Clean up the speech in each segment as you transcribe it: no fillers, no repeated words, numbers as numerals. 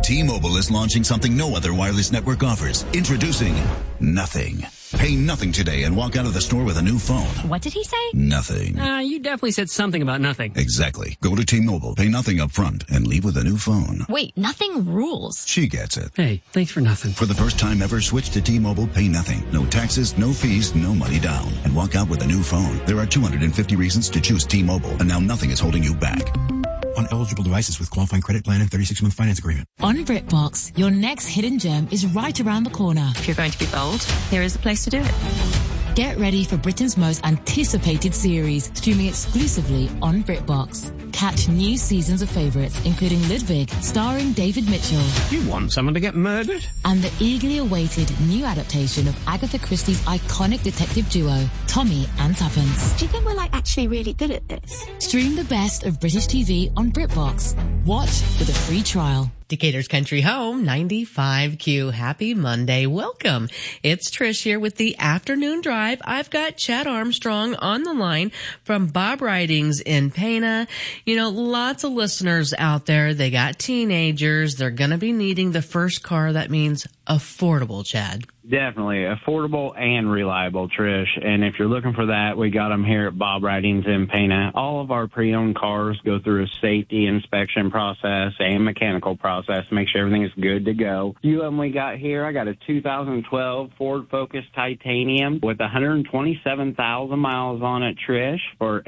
T-Mobile is launching something no other wireless network offers. Introducing Nothing. Pay nothing today and walk out of the store with a new phone. What did he say? Nothing. You definitely said something about nothing. Exactly. Go to T-Mobile, pay nothing up front, and leave with a new phone. Wait, nothing rules. She gets it. Hey, thanks for nothing. For the first time ever, switch to T-Mobile, pay nothing. No taxes, no fees, no money down. And walk out with a new phone. There are 250 reasons to choose T-Mobile, and now nothing is holding you back. On eligible devices with qualifying credit plan and 36-month finance agreement. On BritBox, your next hidden gem is right around the corner. If you're going to be bold, here is the place to do it. Get ready for Britain's most anticipated series, streaming exclusively on BritBox. Catch new seasons of favourites, including Ludwig, starring David Mitchell. You want someone to get murdered? And the eagerly awaited new adaptation of Agatha Christie's iconic detective duo, Tommy and Tuppence. Do you think we're actually really good at this? Stream the best of British TV on BritBox. Watch with a free trial. Decatur's Country Home, 95Q. Happy Monday. Welcome. It's Trish here with the afternoon drive. I've got Chad Armstrong on the line from Bob Ridings in Pana. You know, lots of listeners out there. They got teenagers. They're going to be needing the first car. That means affordable, Chad. Definitely affordable and reliable, Trish. And if you're looking for that, we got them here at Bob Ridings in Pana. All of our pre-owned cars go through a safety inspection process and mechanical process to make sure everything is good to go. A few of them we got here. I got a 2012 Ford Focus Titanium with 127,000 miles on it, Trish, for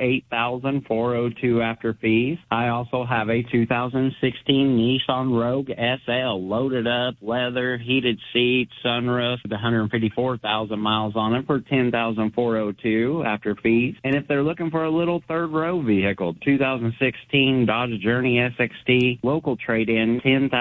$8,402 after fees. I also have a 2016 Nissan Rogue SL, loaded up, leather, heated seats, sunroof, 154,000 miles on it for $10,402 after fees. And if they're looking for a little third row vehicle, 2016 Dodge Journey SXT, local trade-in,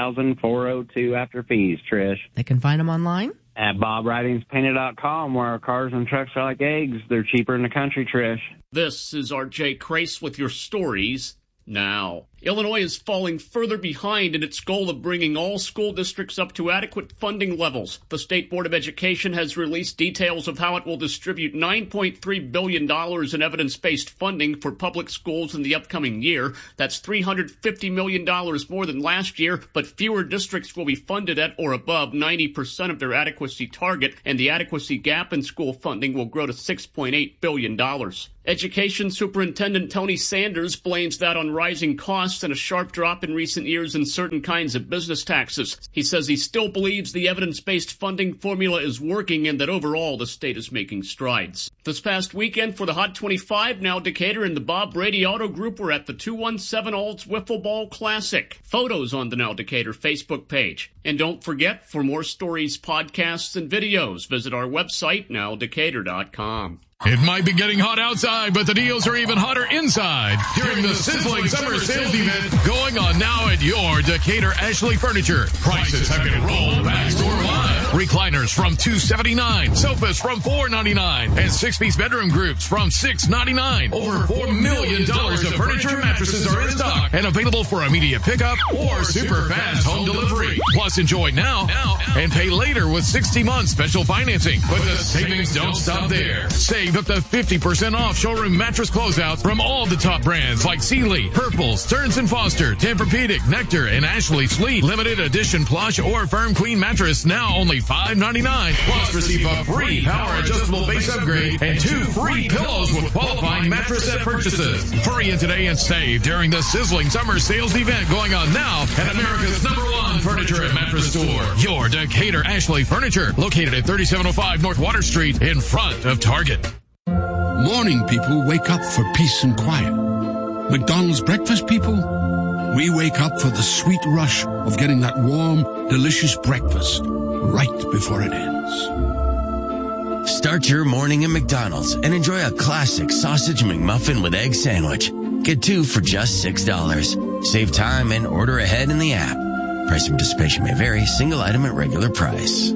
$10,402 after fees, Trish. They can find them online at BobRidingsPainted.com, where our cars and trucks are like eggs. They're cheaper in the country, Trish. This is RJ Crace with your stories now. Illinois is falling further behind in its goal of bringing all school districts up to adequate funding levels. The State Board of Education has released details of how it will distribute $9.3 billion in evidence-based funding for public schools in the upcoming year. That's $350 million more than last year, but fewer districts will be funded at or above 90% of their adequacy target, and the adequacy gap in school funding will grow to $6.8 billion. Education Superintendent Tony Sanders blames that on rising costs and a sharp drop in recent years in certain kinds of business taxes. He says he still believes the evidence-based funding formula is working and that overall the state is making strides. This past weekend for the Hot 25, Now Decatur and the Bob Brady Auto Group were at the 217 Alts Wiffle Ball Classic. Photos on the Now Decatur Facebook page. And don't forget, for more stories, podcasts, and videos, visit our website, nowdecatur.com. It might be getting hot outside, but the deals are even hotter inside during the sizzling summer sales event going on now at your Decatur Ashley Furniture. Prices have been rolled back store-wide. Recliners from $279, sofas from $499, and 6-piece bedroom groups from $699. Over $4 million of furniture and mattresses are in stock and available for immediate pickup or super fast home delivery. Plus, enjoy now and pay later with 60-month special financing. But the savings don't stop there. Save up to 50% off showroom mattress closeouts from all the top brands like Sealy, Purple, Stearns & Foster, Tempur-Pedic, Nectar, and Ashley Sleep. Limited edition plush or firm queen mattress now only $5.99. Plus receive a free power adjustable base upgrade and 2 free pillows with qualifying mattress set purchases. Hurry in today and save during the sizzling summer sales event going on now at America's #1 furniture and mattress store. Your Decatur Ashley Furniture, located at 3705 North Water Street in front of Target. Morning people wake up for peace and quiet. McDonald's breakfast people, we wake up for the sweet rush of getting that warm, delicious breakfast right before it ends. Start your morning at McDonald's and enjoy a classic sausage McMuffin with egg sandwich. Get 2 for just $6. Save time and order ahead in the app. Price and participation may vary. Single item at regular price.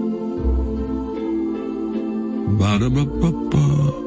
Ba-da-ba-ba-ba.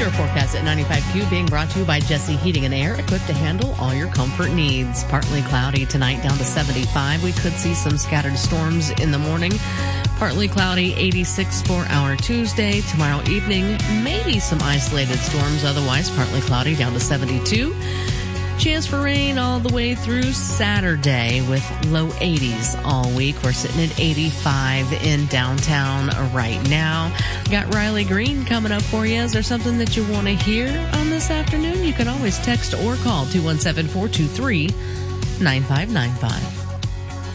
weather forecast at 95Q being brought to you by Jesse Heating and Air, equipped to handle all your comfort needs. Partly cloudy tonight, down to 75. We could see some scattered storms in the morning. Partly cloudy, 86 for our Tuesday. Tomorrow evening, maybe some isolated storms. Otherwise, partly cloudy, down to 72. Chance for rain all the way through Saturday with low 80s all week. We're sitting at 85 in downtown right now. Got Riley Green coming up for you. Is there something that you want to hear on this afternoon? You can always text or call 217-423-9595.